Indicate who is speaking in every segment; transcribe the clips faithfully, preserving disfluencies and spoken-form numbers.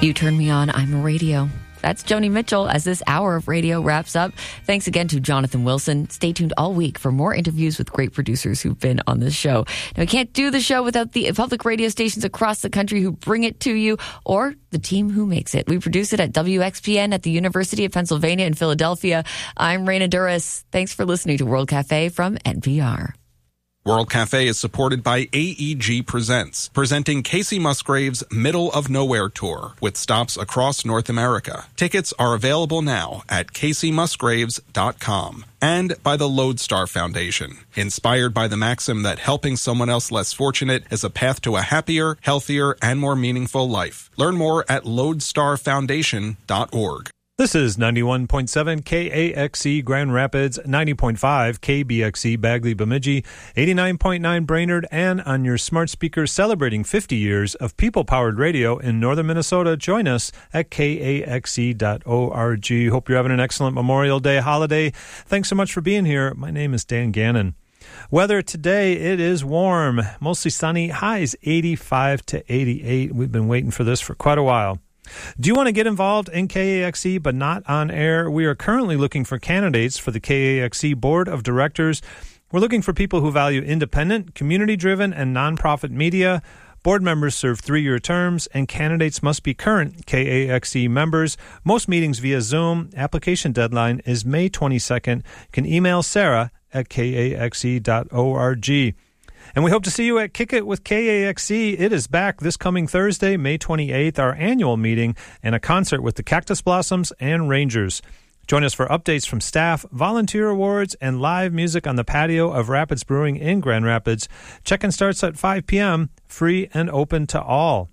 Speaker 1: You Turn Me On, I'm Radio. That's Joni Mitchell as this hour of radio wraps up. Thanks again to Jonathan Wilson. Stay tuned all week for more interviews with great producers who've been on this show. Now, we can't do the show without the public radio stations across the country who bring it to you, or the team who makes it. We produce it at W X P N at the University of Pennsylvania in Philadelphia. I'm Raina Duras. Thanks for listening to World Cafe from N P R.
Speaker 2: World Cafe is supported by A E G Presents, presenting Casey Musgrave's Middle of Nowhere Tour with stops across North America. Tickets are available now at casey musgraves dot com. And by the Lodestar Foundation, inspired by the maxim that helping someone else less fortunate is a path to a happier, healthier, and more meaningful life. Learn more at lodestar foundation dot org.
Speaker 3: This is ninety-one point seven K A X E Grand Rapids, ninety point five K B X E Bagley Bemidji, eighty-nine point nine Brainerd, and on your smart speaker celebrating fifty years of people-powered radio in northern Minnesota. Join us at K A X E dot org. Hope you're having an excellent Memorial Day holiday. Thanks so much for being here. My name is Dan Gannon. Weather today, it is warm, mostly sunny, highs eighty-five to eighty-eight. We've been waiting for this for quite a while. Do you want to get involved in K A X E but not on air? We are currently looking for candidates for the K A X E Board of Directors. We're looking for people who value independent, community-driven, and nonprofit media. Board members serve three-year terms, and candidates must be current K A X E members. Most meetings via Zoom. Application deadline is May twenty-second. You can email Sarah at K A X E dot org. And we hope to see you at Kick It with K A X E. It is back this coming Thursday, May twenty-eighth, our annual meeting, and a concert with the Cactus Blossoms and Rangers. Join us for updates from staff, volunteer awards, and live music on the patio of Rapids Brewing in Grand Rapids. Check-in starts at five p.m., free and open to all.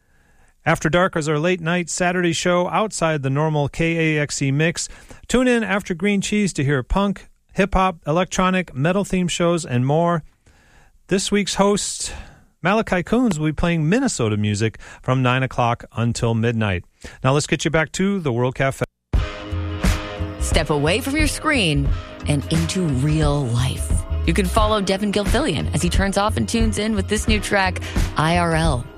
Speaker 3: After Dark is our late-night Saturday show outside the normal K A X E mix. Tune in after Green Cheese to hear punk, hip-hop, electronic, metal-themed shows, and more. This week's host, Malachi Coons, will be playing Minnesota music from nine o'clock until midnight. Now let's get you back to the World Cafe.
Speaker 1: Step away from your screen and into real life. You can follow Devin Gilfillian as he turns off and tunes in with this new track, I R L.